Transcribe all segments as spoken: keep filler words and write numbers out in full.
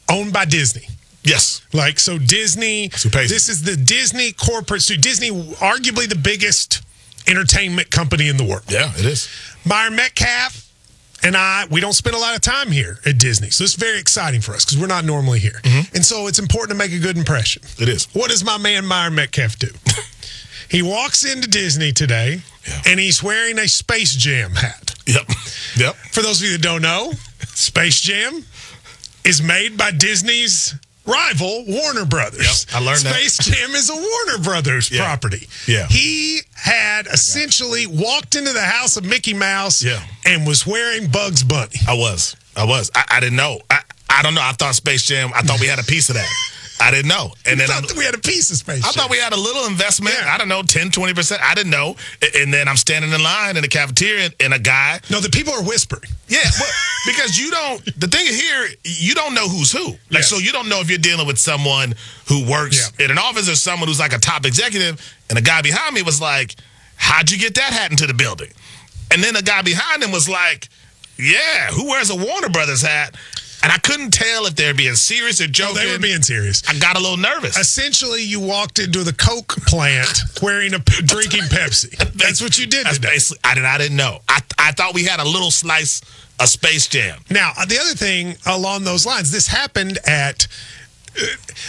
owned by Disney. Yes. Like, so Disney, this is the Disney corporate, so Disney, arguably the biggest entertainment company in the world. Yeah, it is. Myron Metcalf and I, we don't spend a lot of time here at Disney. So it's very exciting for us because we're not normally here. Mm-hmm. And so it's important to make a good impression. It is. What does my man Myron Metcalf do? He walks into Disney today, yeah. and he's wearing a Space Jam hat. Yep. Yep. For those of you that don't know, Space Jam is made by Disney's rival, Warner Brothers. Yep, I learned Space that. Space Jam is a Warner Brothers yeah. property. Yeah. He had essentially walked into the house of Mickey Mouse yeah. and was wearing Bugs Bunny. I was. I was. I, I didn't know. I, I don't know. I thought Space Jam, I thought we had a piece of that. I didn't know. And you then thought we had a piece of Space Jam. I thought we had a little investment. Yeah. I don't know, ten, twenty percent. I didn't know. And then I'm standing in line in the cafeteria and a guy. No, the people are whispering. Yeah, but because you don't, the thing here, you don't know who's who. Like, yes. So you don't know if you're dealing with someone who works yeah. in an office or someone who's like a top executive. And the guy behind me was like, how'd you get that hat into the building? And then the guy behind him was like, yeah, who wears a Warner Brothers hat? And I couldn't tell if they were being serious or joking. No, they were being serious. I got a little nervous. Essentially, you walked into the Coke plant wearing a drinking Pepsi. That's what you did That's today. Basically, I, did, I didn't know. I, I thought we had a little slice of Space Jam. Now, the other thing along those lines, this happened at... Uh,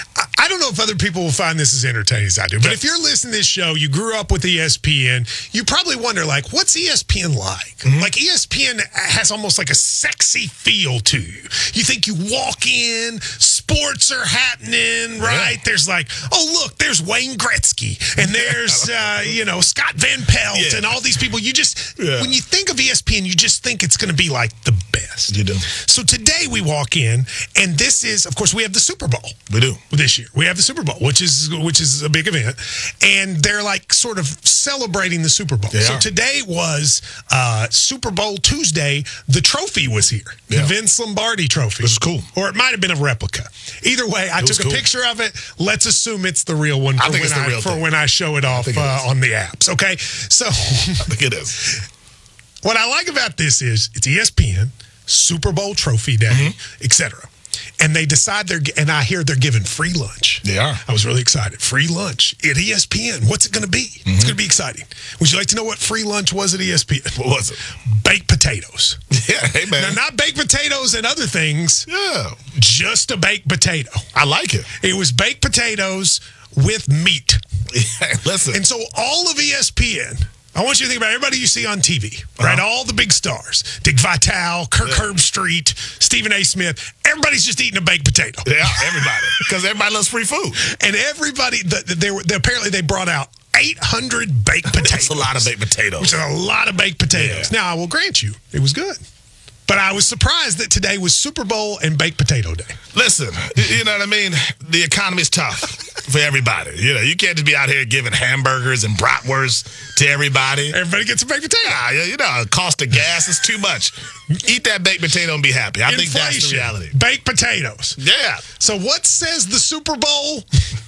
I don't know if other people will find this as entertaining as I do, but if you're listening to this show, you grew up with E S P N, you probably wonder, like, what's E S P N like? Mm-hmm. Like, E S P N has almost like a sexy feel to you. You think you walk in, sports are happening, right? Yeah. There's like, oh, look, there's Wayne Gretzky, and there's, uh, you know, Scott Van Pelt, yeah. and all these people. You just, yeah. when you think of E S P N, you just think it's going to be like the best. You do. So today we walk in, and this is, of course, we have the Super Bowl. We do. This year. We have the Super Bowl, which is which is a big event. And they're like sort of celebrating the Super Bowl. They so are. today was uh, Super Bowl Tuesday. The trophy was here. Yeah. The Vince Lombardi trophy. Which is cool. Or it might have been a replica. Either way, I it took a cool. picture of it. Let's assume it's the real one for, I think when, it's the I, real for thing. when I show it off it uh, on the apps. Okay? So I think it is. What I like about this is it's E S P N, Super Bowl trophy day, mm-hmm. et cetera. And they decide they're, and I hear they're giving free lunch. They are. I was really excited. Free lunch at E S P N. What's it going to be? Mm-hmm. It's going to be exciting. Would you like to know what free lunch was at E S P N? What was it? Baked potatoes. Yeah, hey, man. Now, not baked potatoes and other things. Yeah. Just a baked potato. I like it. It was baked potatoes with meat. Yeah, listen. And so all of E S P N, I want you to think about everybody you see on T V, uh-huh. right? All the big stars. Dick Vitale, Kirk yeah. Herbstreit, Stephen A. Smith. Everybody's just eating a baked potato. Yeah, everybody. Because everybody loves free food. And everybody, the, they were, they, apparently they brought out eight hundred baked potatoes. That's a lot of baked potatoes. Which is a lot of baked potatoes. Yeah. Now, I will grant you, it was good. But I was surprised that today was Super Bowl and baked potato day. Listen, you know what I mean? The economy's tough for everybody. You know, you can't just be out here giving hamburgers and bratwursts to everybody. Everybody gets a baked potato. Nah, you know, cost of gas is too much. Eat that baked potato and be happy. I Inflation, think that's the reality. Baked potatoes. Yeah. So what says the Super Bowl?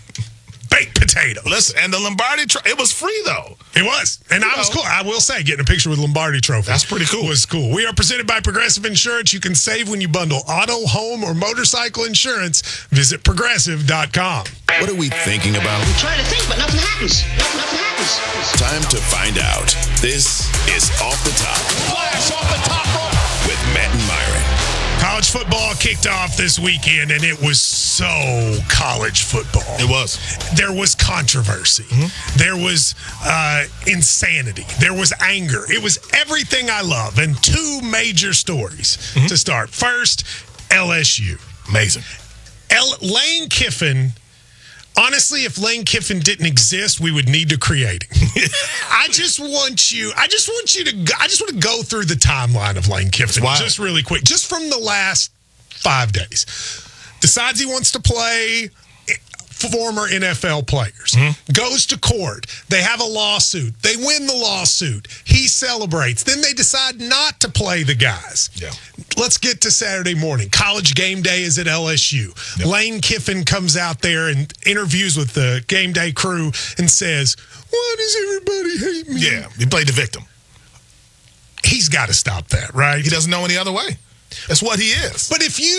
Baked potatoes. Listen, and the Lombardi trophy, it was free, though. It was. And you I know. was cool. I will say, getting a picture with Lombardi trophy. That's pretty cool. Was cool. We are presented by Progressive Insurance. You can save when you bundle auto, home, or motorcycle insurance. Visit progressive dot com. What are we thinking about? I'm trying to think, but nothing happens. Nothing, nothing happens. Time to find out. This is Off the Top. Flash off the top rope. With Matt and Myron. College football kicked off this weekend, and it was so college football. It was. There was controversy. Mm-hmm. There was uh, insanity. There was anger. It was everything I love, and two major stories mm-hmm. to start. First, L S U. Amazing. L- Lane Kiffin. Honestly, if Lane Kiffin didn't exist, we would need to create him. I just want you. I just want you to. Go, I just want to go through the timeline of Lane Kiffin just really quick, just from the last five days. Decides he wants to play former N F L players. Mm-hmm. Goes to court. They have a lawsuit. They win the lawsuit. He celebrates. Then they decide not to play the guys. Yeah. Let's get to Saturday morning. College game day is at L S U. Yep. Lane Kiffin comes out there and interviews with the game day crew and says, "Why does everybody hate me?" Yeah, he played the victim. He's got to stop that, right? He doesn't know any other way. That's what he is. But if you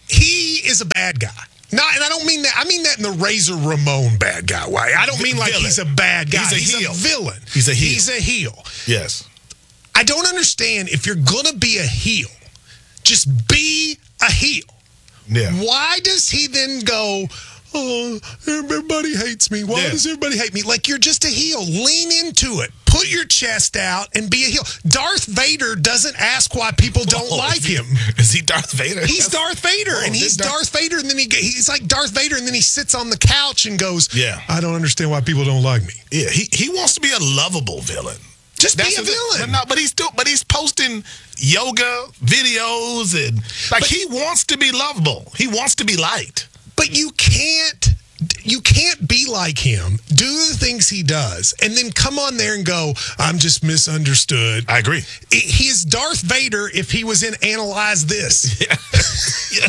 he is a bad guy. No, and I don't mean that. I mean that in the Razor Ramon bad guy way. I don't mean like Villain. he's a bad guy. He's a he's heel. a villain. He's a heel. He's a heel. Yes. I don't understand if you're going to be a heel, just be a heel. Yeah. Why does he then go, oh, everybody hates me. Why Yeah. does everybody hate me? Like, you're just a heel. Lean into it. Put your chest out and be a heel. Darth Vader doesn't ask why people don't Oh, like is he- him. Is he Darth Vader? He's Darth Vader, Oh, and he's Darth- Darth Vader, and then he he's like Darth Vader, and then he sits on the couch and goes, Yeah. I don't understand why people don't like me. Yeah, he, he wants to be a lovable villain. Just be That's a the thing. villain. But no, but he's still, but he's posting yoga videos and like But- he wants to be lovable. He wants to be liked. But you can't you can't be like him, do the things he does, and then come on there and go, I'm just misunderstood. I agree. I- He's Darth Vader if he was in Analyze This. Yeah.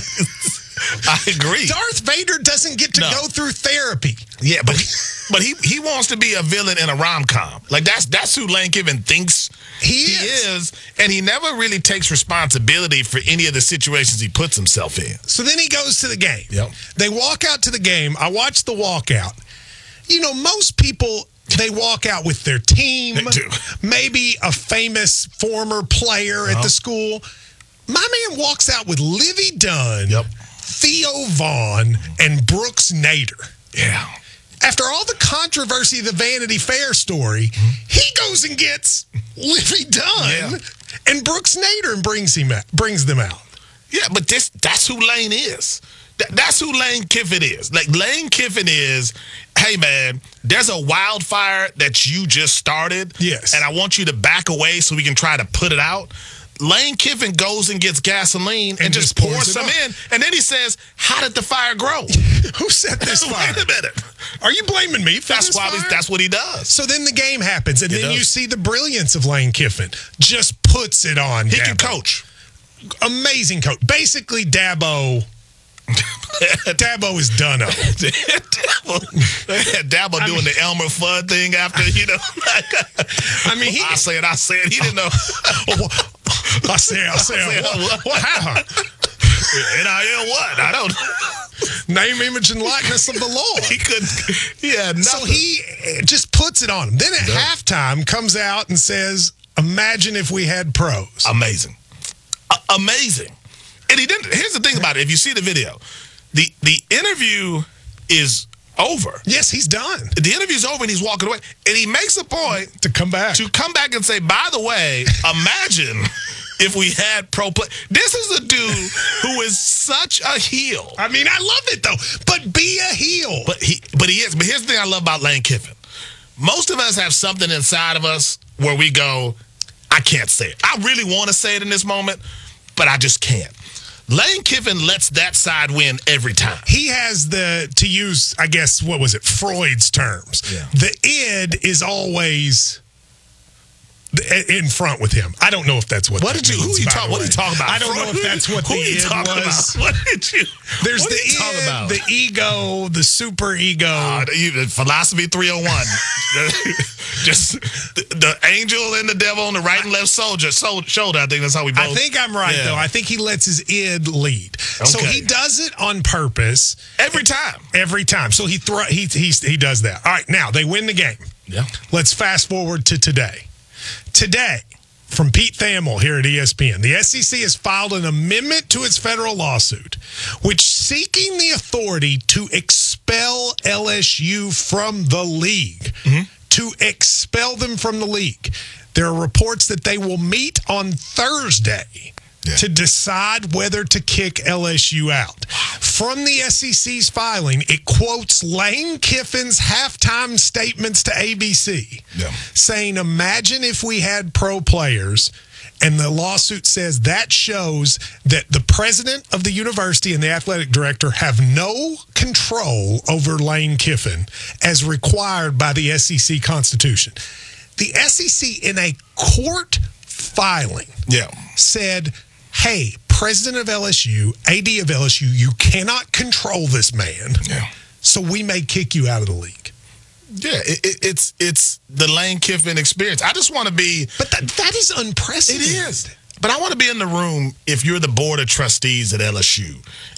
I agree. Darth Vader doesn't get to No. go through therapy. Yeah, but but he he wants to be a villain in a rom com. Like that's that's who Lane Kiffin thinks He he is. is, and he never really takes responsibility for any of the situations he puts himself in. So then he goes to the game. Yep. They walk out to the game. I watched the walkout. You know, most people, they walk out with their team, They do. maybe a famous former player at Uh-huh. the school. My man walks out with Livy Dunn, Yep. Theo Vaughn, and Brooks Nader. Yeah. After all the controversy of the Vanity Fair story, he goes and gets Livy Dunn Yeah. and Brooks Nader and brings him out, brings them out. Yeah, but this that's who Lane is. Th- that's who Lane Kiffin is. Like Lane Kiffin is, hey man, there's a wildfire that you just started. Yes. And I want you to back away so we can try to put it out. Lane Kiffin goes and gets gasoline and, And just, just pours pours it some on. in. And then he says, how did the fire grow? Who set this fire? Wait a minute. Are you blaming me for That's this why we, fire? that's what he does. So then the game happens, and It then does. you see the brilliance of Lane Kiffin. Just puts it on. He Dabo. can coach. Amazing coach. Basically, Dabo. Dabo is done up. Dabo, Dabo doing the Elmer Fudd thing after, you know. I mean, he. I said, I said, he didn't know. I say, I say, I said, what, what? what happened? N I L what? I don't know. Name, image, and likeness of the Lord. He couldn't. He had So nothing. he uh, just puts it on him. Then at halftime, comes out and says, "Imagine if we had pros." Amazing. A- amazing. And he didn't. Here's the thing about it. If you see the video, the the interview is over. Yes, he's done The interview's over and he's walking away. And he makes a point to come back. to come back and say, by the way, imagine if we had pro play. This is a dude who is such a heel. I mean, I love it though. But be a heel. But he but he is. But here's the thing I love about Lane Kiffin. Most of us have something inside of us where we go, I can't say it. I really want to say it in this moment, but I just can't. Lane Kiffin lets that side win every time. He has the, to use, I guess, what was it, Freud's terms. Yeah. The id is always in front with him. I don't know if that's what. What that did you? Who means, you by talk? the What are way. you talking about? I don't know if that's what Who the are you id talking was. about? What did you? There's what the are you talking id, about? the ego, the super ego. Uh, you- philosophy three oh one. Just the, the angel and the devil on the right and left soldier, so, shoulder. I think that's how we both. I think I'm right Yeah. though. I think he lets his id lead. So Okay. he does it on purpose every time. every time. So he throw he he he does that. All right, now they win the game. Yeah. Let's fast forward to today. Today, from Pete Thamel here at E S P N, the S E C has filed an amendment to its federal lawsuit, which seeking the authority to expel L S U from the league, to expel them from the league. There are reports that they will meet on Thursday Yeah. to decide whether to kick L S U out. From the S E C's filing, it quotes Lane Kiffin's halftime statements to A B C, Yeah. saying, imagine if we had pro players. And the lawsuit says that shows that the president of the university and the athletic director have no control over Lane Kiffin as required by the S E C Constitution. The S E C, in a court filing, Yeah. said, hey, president of L S U, A D of L S U, you cannot control this man. Yeah. So we may kick you out of the league. Yeah. It, it, it's it's the Lane Kiffin experience. I just want to be. But that, that is It unprecedented. is. But I want to be in the room if you're the board of trustees at L S U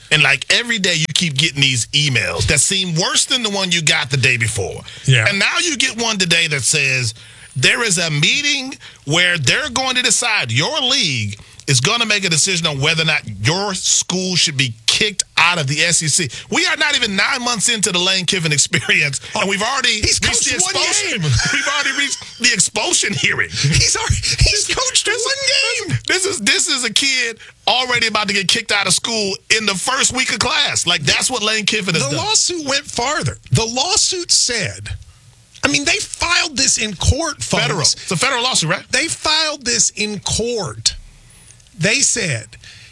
And like every day you keep getting these emails that seem worse than the one you got the day before. Yeah. And now you get one today that says there is a meeting where they're going to decide, your league is going to make a decision on whether or not your school should be kicked out of the S E C. We are not even nine months into the Lane Kiffin experience, and we've already He's reached the coached one expulsion. game. We've already reached the expulsion hearing. He's already, he's coached This one game. This is this is a kid already about to get kicked out of school in the first week of class. Like, that's what Lane Kiffin has The done. lawsuit went farther. The lawsuit said, I mean, they filed this in court, folks. Federal. It's a federal lawsuit, right? They filed this in court. They said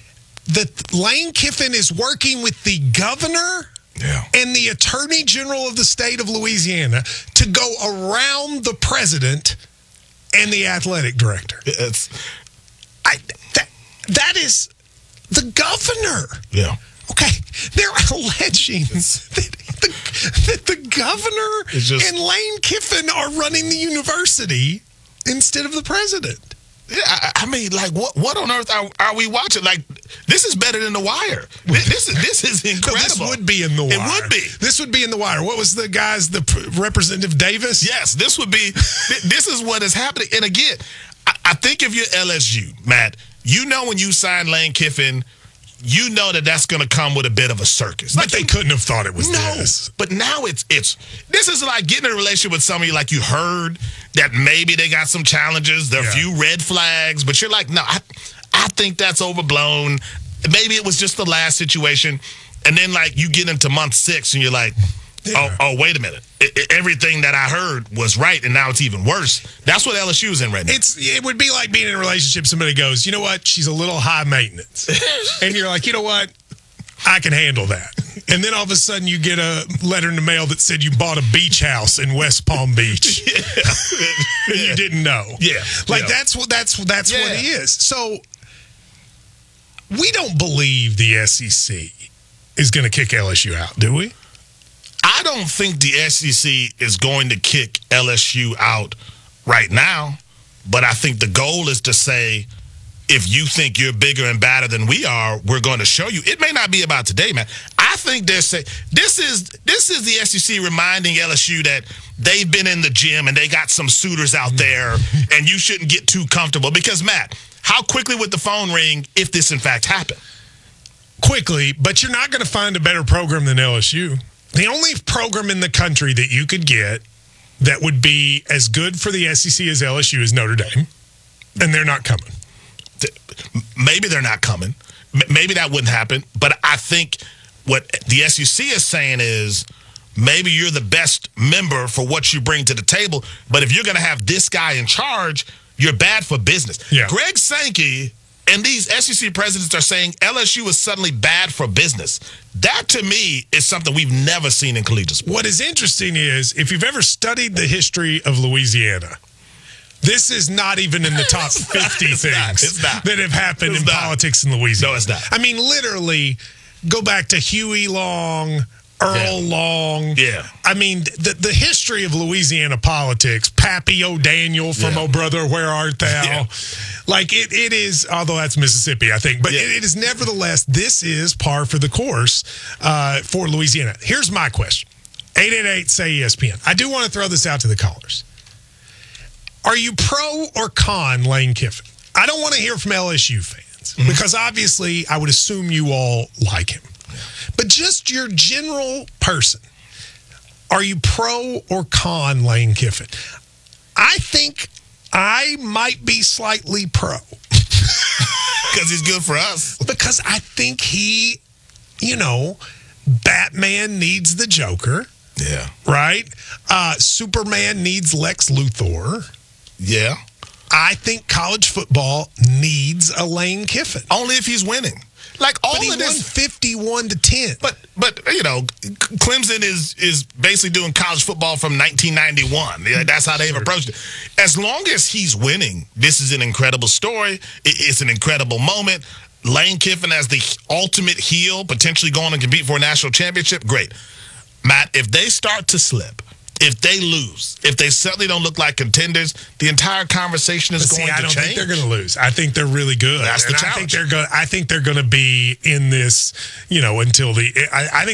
that Lane Kiffin is working with the governor Yeah. and the attorney general of the state of Louisiana to go around the president and the athletic director. It's I, that, that is the governor. yeah. Okay, they're alleging that the, that the governor It's just- and Lane Kiffin are running the university instead of the president. Yeah, I, I mean, like, what what on earth are, are we watching? Like, this is better than The Wire. This, this is this is No, incredible. this would be in The Wire. It would be. This would be in The Wire. What was the guy's, the p- Representative Davis? Yes, this would be. th- This is what is happening. And again, I, I think if you're L S U, Matt, you know when you sign Lane Kiffin, you know that that's going to come with a bit of a circus. But Like, they you- couldn't have thought it was No, this. but now it's it's this is like getting in a relationship with somebody like you heard that maybe they got some challenges, there are a Yeah. few red flags, but you're like, no, I I think that's overblown. Maybe it was just the last situation, and then like you get into month six and you're like, Yeah. oh, oh wait a minute, I- I- everything that I heard was right, and now it's even worse. That's what L S U is in right now. It's it would be like being in a relationship. Somebody goes, you know what? She's a little high maintenance, and you're like, you know what? I can handle that. And then all of a sudden, you get a letter in the mail that said you bought a beach house in West Palm Beach. And you didn't know. Yeah. like Yeah. that's what that's that's what Yeah. it is. So we don't believe the S E C is going to kick L S U out, do we? I don't think the S E C is going to kick L S U out right now, but I think the goal is to say, if you think you're bigger and badder than we are, we're going to show you. It may not be about today, man. I think they're saying this is this is the S E C reminding L S U that they've been in the gym and they got some suitors out there, and you shouldn't get too comfortable. Because, Matt, how quickly would the phone ring if this in fact happened? Quickly, but you're not going to find a better program than L S U. The only program in the country that you could get that would be as good for the S E C as L S U is Notre Dame, and they're not coming. Maybe they're not coming. M- Maybe that wouldn't happen. But I think what the S E C is saying is maybe you're the best member for what you bring to the table. But if you're going to have this guy in charge, you're bad for business. Yeah. Greg Sankey and these S E C presidents are saying L S U is suddenly bad for business. That, to me, is something we've never seen in collegiate sports. What is interesting is if you've ever studied the history of Louisiana, this is not even in the top fifty It's things not. It's not. that have happened It's in not. politics in Louisiana. No, it's not. I mean, literally, go back to Huey Long, Earl Yeah. Long. Yeah. I mean, the the history of Louisiana politics, Pappy O'Daniel from Yeah. Oh Brother, Where Art Thou? Yeah. Like, it, it is, although that's Mississippi, I think, but Yeah. it, it is nevertheless, this is par for the course uh, for Louisiana. Here's my question. eight eight eight, say E S P N. I do want to throw this out to the callers. Are you pro or con Lane Kiffin? I don't want to hear from L S U fans Mm-hmm. because obviously I would assume you all like him. But just your general person, are you pro or con Lane Kiffin? I think I might be slightly pro Because he's good for us. because I think he, you know, Batman needs the Joker, Yeah. right? Uh, Superman needs Lex Luthor. Yeah. I think college football needs a Lane Kiffin. Only if he's winning. Like, all But he of won this. fifty-one to ten. But but you know, Clemson is is basically doing college football from nineteen ninety-one. Yeah, that's how they've Sure. approached it. As long as he's winning, this is an incredible story. It- It's an incredible moment. Lane Kiffin as the ultimate heel, potentially going to compete for a national championship. Great, Matt. If they start to slip, if they lose, if they suddenly don't look like contenders, the entire conversation is But see, going I to don't change. think they're going to lose. I think they're really good. That's the and I think challenge. they're going. I think they're going to be in this, you know, until the. I, I think.